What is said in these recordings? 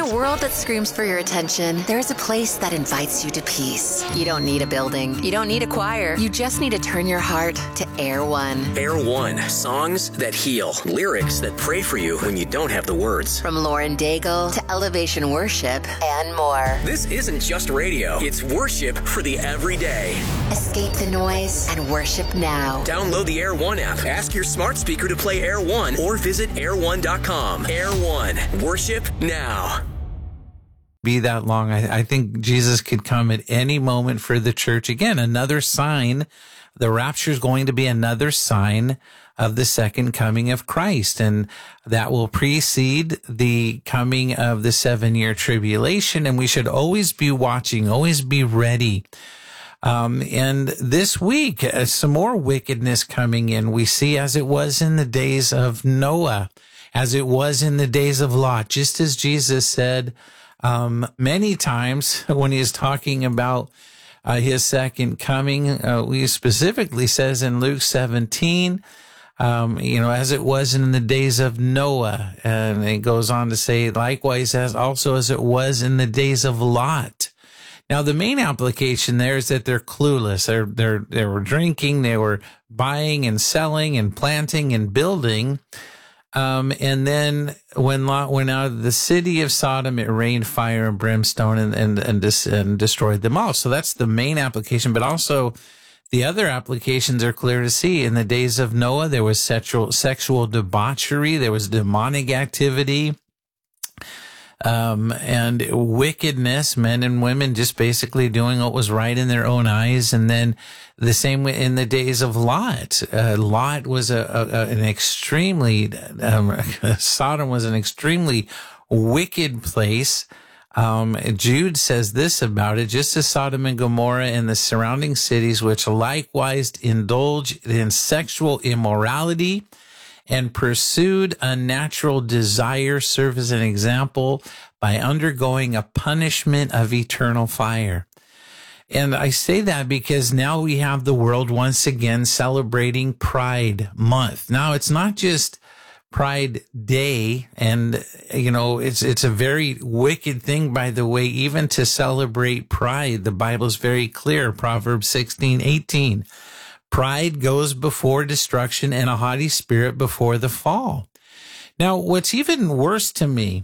a world that screams for your attention, there's a place that invites you to peace. You don't need a building. You don't need a choir. You just need to turn your heart to Air One. Air One. Songs that heal. Lyrics that pray for you when you don't have the words. From Lauren Daigle to Elevation Worship and more. This isn't just radio. It's worship for the everyday. Escape the noise and worship now. Download the Air One app. Ask your smart speaker to play Air One or visit air1.com. Air One. Worship now. Be that long. I think Jesus could come at any moment for the church. Again, another sign. The rapture is going to be another sign of the second coming of Christ, and that will precede the coming of the 7-year tribulation. And we should always be watching, always be ready. And this week, some more wickedness coming in. We see, as it was in the days of Noah, as it was in the days of Lot, just as Jesus said many times when he is talking about his second coming. He specifically says in Luke 17, as it was in the days of Noah. And it goes on to say, likewise, as it was in the days of Lot. Now, the main application there is that they're clueless. They were drinking, they were buying and selling and planting and building. And then when Lot went out of the city of Sodom, it rained fire and brimstone and destroyed them all. So that's the main application. But also the other applications are clear to see. In the days of Noah, there was sexual debauchery. There was demonic activity. And wickedness, men and women just basically doing what was right in their own eyes. And then the same way in the days of Lot. Lot was an extremely, Sodom was an extremely wicked place. Jude says this about it, just as Sodom and Gomorrah and the surrounding cities, which likewise indulged in sexual immorality and pursued unnatural desire, serve as an example by undergoing a punishment of eternal fire. And I say that because now we have the world once again celebrating Pride Month. Now, it's not just Pride Day, and, it's a very wicked thing, by the way, even to celebrate pride. The Bible is very clear, Proverbs 16:18. Pride goes before destruction and a haughty spirit before the fall. Now, what's even worse to me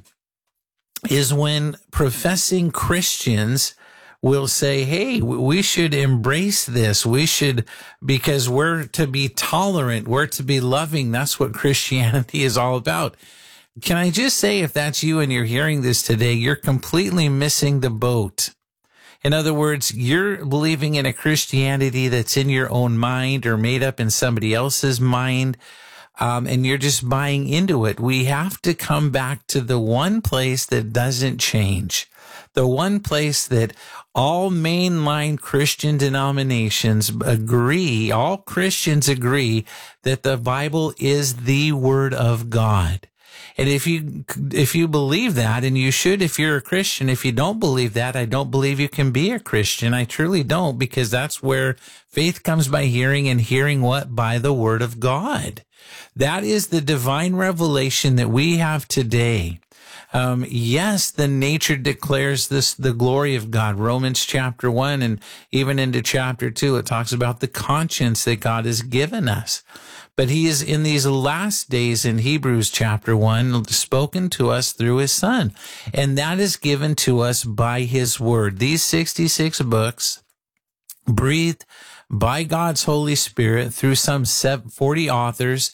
is when professing Christians will say, hey, we should embrace this. We should, because we're to be tolerant. We're to be loving. That's what Christianity is all about. Can I just say, if that's you and you're hearing this today, you're completely missing the boat. In other words, you're believing in a Christianity that's in your own mind or made up in somebody else's mind, and you're just buying into it. We have to come back to the one place that doesn't change, the one place that all mainline Christian denominations agree, all Christians agree that the Bible is the Word of God. And if you believe that, and you should if you're a Christian, if you don't believe that, I don't believe you can be a Christian. I truly don't, because that's where faith comes by hearing, and hearing what? By the Word of God. That is the divine revelation that we have today. Yes, the nature declares the glory of God. Romans chapter 1 and even into chapter 2, it talks about the conscience that God has given us. But he is in these last days in Hebrews chapter 1 spoken to us through his Son. And that is given to us by his word. These 66 books breathed by God's Holy Spirit through some 40 authors,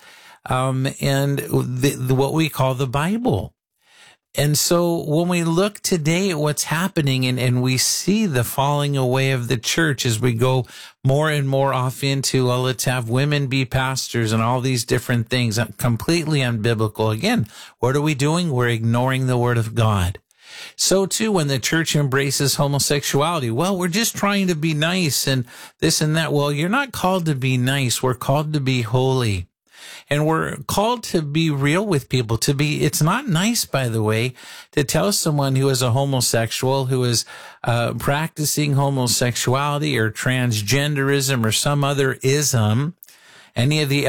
and what we call the Bible. And so when we look today at what's happening, and we see the falling away of the church as we go more and more off into, well, let's have women be pastors and all these different things, completely unbiblical. Again, what are we doing? We're ignoring the Word of God. So too, when the church embraces homosexuality, well, we're just trying to be nice and this and that. Well, you're not called to be nice. We're called to be holy. And we're called to be real with people, it's not nice, by the way, to tell someone who is a homosexual, who is practicing homosexuality or transgenderism or some other ism, any of the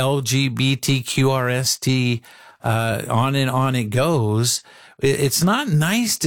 LGBTQRST, on and on it goes. It's not nice to